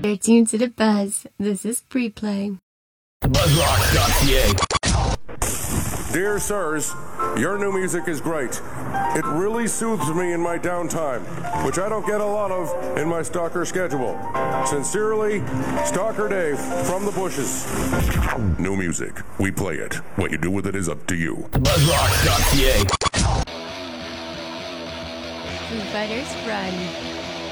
You're tuned to the Buzz. This is Pre-Play. BuzzRock.ca. Dear sirs, your new music is great. It really soothes me in my downtime, which I don't get a lot of in my stalker schedule. Sincerely, Stalker Dave from the bushes. New music. We play it. What you do with it is up to you. BuzzRock.ca. Foo Fighters Run.